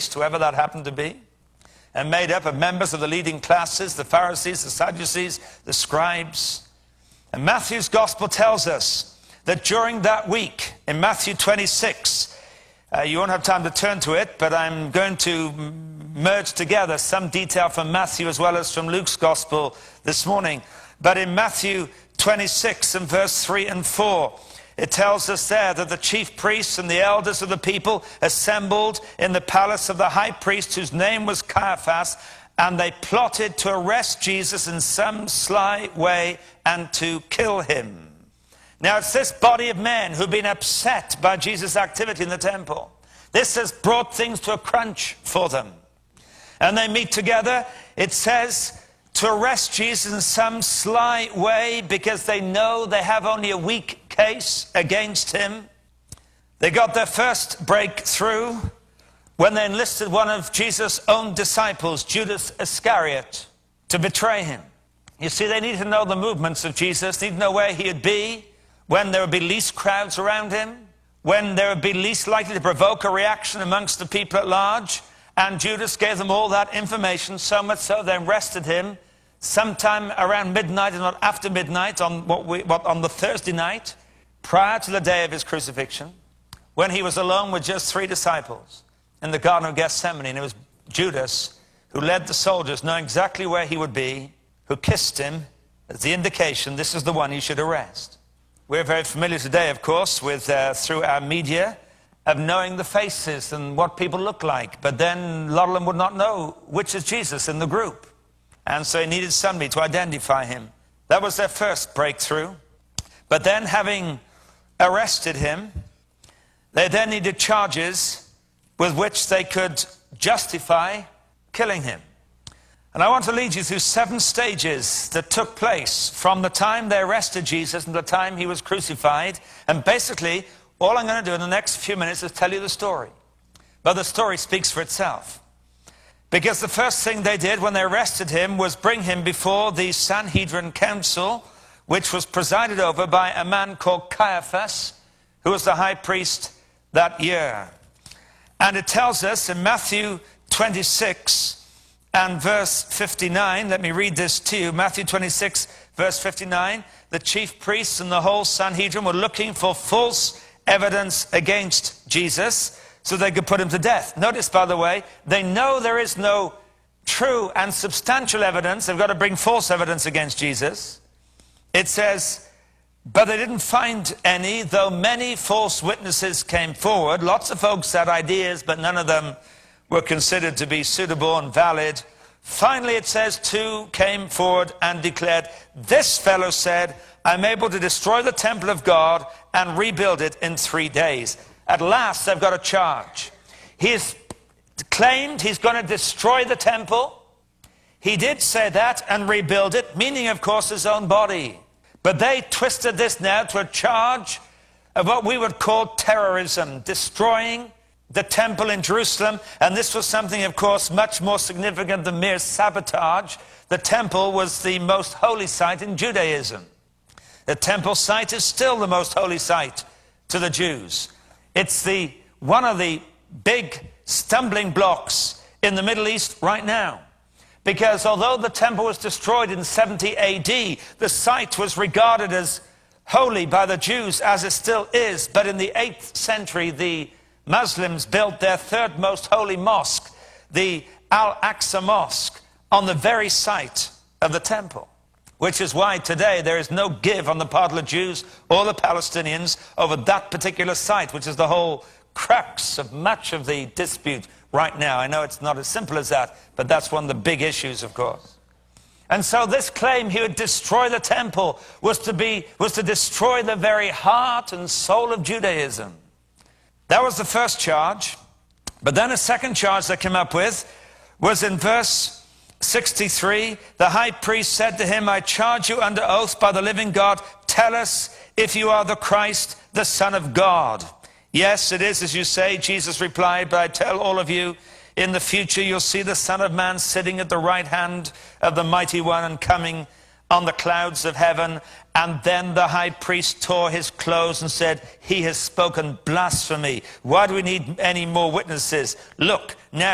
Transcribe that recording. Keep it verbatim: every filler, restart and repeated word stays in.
priest, whoever that happened to be, and made up of members of the leading classes, the Pharisees, the Sadducees, the scribes. And Matthew's gospel tells us that during that week, in Matthew twenty-six, uh, you won't have time to turn to it, but I'm going to merge together some detail from Matthew as well as from Luke's gospel this morning. But in Matthew twenty-six and verse three and four, it tells us there that the chief priests and the elders of the people assembled in the palace of the high priest, whose name was Caiaphas, and they plotted to arrest Jesus in some sly way and to kill him. Now, it's this body of men who've been upset by Jesus' activity in the temple. This has brought things to a crunch for them. And they meet together, it says, to arrest Jesus in some sly way because they know they have only a weak case against him. They got their first breakthrough when they enlisted one of Jesus' own disciples, Judas Iscariot, to betray him. You see, they need to know the movements of Jesus, need to know where he would be, when there would be least crowds around him, when there would be least likely to provoke a reaction amongst the people at large. And Judas gave them all that information, so much so they arrested him sometime around midnight, and not after midnight, on what we, what, on the Thursday night, prior to the day of his crucifixion, when he was alone with just three disciples in the Garden of Gethsemane. And it was Judas who led the soldiers, knowing exactly where he would be, who kissed him as the indication, this is the one you should arrest. We're very familiar today, of course, with uh, through our media, of knowing the faces and what people look like. But then a lot of them would not know which is Jesus in the group. And so he needed somebody to identify him. That was their first breakthrough. But then, having arrested him, they then needed charges with which they could justify killing him. And I want to lead you through seven stages that took place from the time they arrested Jesus and the time he was crucified. And basically, all I'm going to do in the next few minutes is tell you the story. But the story speaks for itself. Because the first thing they did when they arrested him was bring him before the Sanhedrin Council, which was presided over by a man called Caiaphas, who was the high priest that year. And it tells us in Matthew twenty-six and verse fifty-nine, let me read this to you. Matthew twenty-six, verse fifty-nine, the chief priests and the whole Sanhedrin were looking for false evidence against Jesus, so they could put him to death. Notice, by the way, they know there is no true and substantial evidence. They've got to bring false evidence against Jesus. It says, but they didn't find any, though many false witnesses came forward. Lots of folks had ideas, but none of them were considered to be suitable and valid. Finally, it says, two came forward and declared, this fellow said, I'm able to destroy the temple of God and rebuild it in three days. At last, they've got a charge. He's claimed he's going to destroy the temple. He did say that and rebuild it, meaning, of course, his own body. But they twisted this now to a charge of what we would call terrorism, destroying the temple in Jerusalem. And this was something, of course, much more significant than mere sabotage. The temple was the most holy site in Judaism. The temple site is still the most holy site to the Jews. It's the one of the big stumbling blocks in the Middle East right now. Because although the temple was destroyed in seventy A D, the site was regarded as holy by the Jews, as it still is. But in the eighth century, the Muslims built their third most holy mosque, the Al-Aqsa Mosque, on the very site of the temple. Which is why today there is no give on the part of the Jews or the Palestinians over that particular site, which is the whole crux of much of the dispute right now. I know it's not as simple as that, but that's one of the big issues, of course. And so this claim he would destroy the temple was to be was to destroy the very heart and soul of Judaism. That was the first charge. But then a second charge they came up with was in verse sixty-three, the high priest said to him, I charge you under oath by the living God, tell us if you are the Christ, the Son of God. Yes, it is as you say, Jesus replied, but I tell all of you, in the future you'll see the Son of Man sitting at the right hand of the Mighty One and coming on the clouds of heaven. And then the high priest tore his clothes and said, he has spoken blasphemy. Why do we need any more witnesses? Look, now